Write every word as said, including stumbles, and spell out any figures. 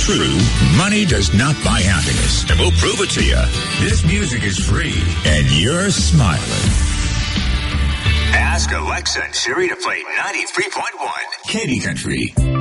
true, money does not buy happiness. And we'll prove it to you. This music is free, and you're smiling. Ask Alexa and Siri to play ninety-three point one Katy Country.